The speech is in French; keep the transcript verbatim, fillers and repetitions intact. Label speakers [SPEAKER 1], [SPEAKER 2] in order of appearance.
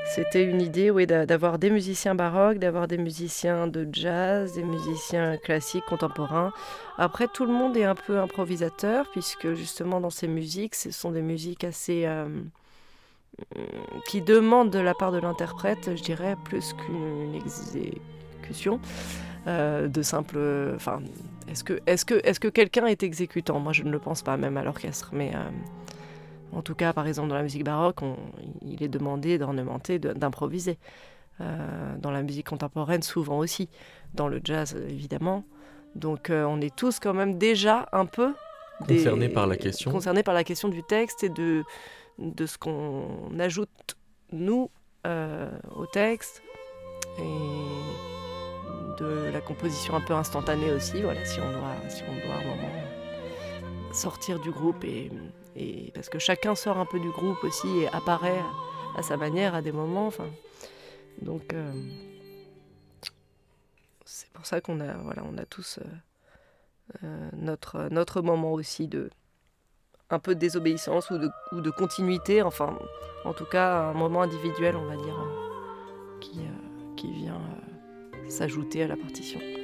[SPEAKER 1] C'était une idée, oui, d'a- d'avoir des musiciens baroques, d'avoir des musiciens de jazz, des musiciens classiques, contemporains. Après, tout le monde est un peu improvisateur, puisque justement dans ces musiques, ce sont des musiques assez... euh, qui demandent de la part de l'interprète, je dirais, plus qu'une exécution, euh, de simple... Enfin, est-ce que, est-ce que, est-ce que quelqu'un est exécutant? Moi, je ne le pense pas, même à l'orchestre, mais... euh, en tout cas, par exemple, dans la musique baroque, on- il est demandé d'ornementer, de- d'improviser. Euh, dans la musique contemporaine, souvent aussi. Dans le jazz, évidemment. Donc, euh, on est tous quand même déjà un peu
[SPEAKER 2] Concerné par la
[SPEAKER 1] des...
[SPEAKER 2] question.
[SPEAKER 1] concernés par la question du texte et de, de ce qu'on ajoute, nous, euh, au texte. Et de la composition un peu instantanée aussi. Voilà, si on doit, si on doit à un moment sortir du groupe et, et parce que chacun sort un peu du groupe aussi et apparaît à sa manière à des moments. Enfin, donc euh, c'est pour ça qu'on a, voilà, on a tous euh, euh, notre notre moment aussi de un peu de désobéissance ou de ou de continuité. Enfin, en tout cas, un moment individuel, on va dire, euh, qui euh, qui vient euh, s'ajouter à la partition.